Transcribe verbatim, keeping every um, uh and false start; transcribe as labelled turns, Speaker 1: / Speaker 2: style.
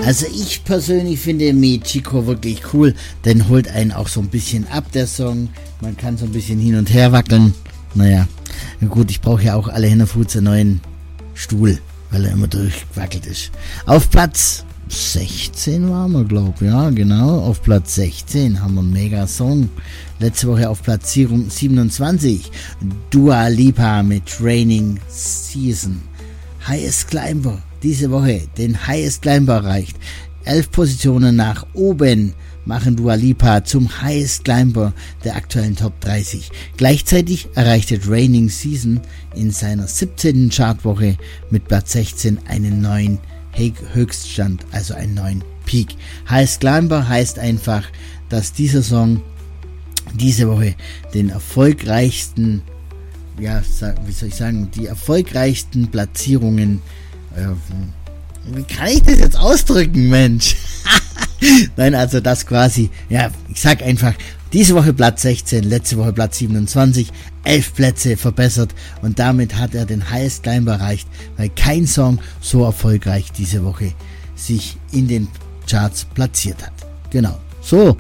Speaker 1: Also ich persönlich finde Michiko wirklich cool, denn holt einen auch so ein bisschen ab, der Song. Man kann so ein bisschen hin und her wackeln. Naja, gut, ich brauche ja auch alle Hinterfuß einen neuen Stuhl, weil er immer durchgewackelt ist. Auf Platz sechzehn waren wir, glaube ich. Ja, genau. Auf Platz sechzehn haben wir einen Mega-Song. Letzte Woche auf Platz siebenundzwanzig. Dua Lipa mit Raining Season. Highest Climber. Diese Woche den Highest Climber erreicht. Elf Positionen nach oben machen Dua Lipa zum Highest Climber der aktuellen Top dreißig. Gleichzeitig erreichte Raining Season in seiner siebzehnten Chartwoche mit Platz sechzehn einen neuen Höchststand, also einen neuen Peak. Highest Climber heißt einfach, dass dieser Song diese Woche den erfolgreichsten, ja, wie soll ich sagen, die erfolgreichsten Platzierungen, äh, wie kann ich das jetzt ausdrücken, Mensch? Nein, also das quasi, ja, ich sag einfach, diese Woche Platz sechzehn, letzte Woche Platz siebenundzwanzig, elf Plätze verbessert und damit hat er den Highest Climber erreicht, weil kein Song so erfolgreich diese Woche sich in den Charts platziert hat. Genau. So,